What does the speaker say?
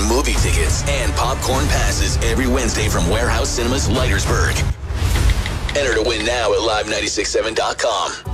movie tickets and popcorn passes every Wednesday from Warehouse Cinemas, Leitersburg. Enter to win now at live967.com.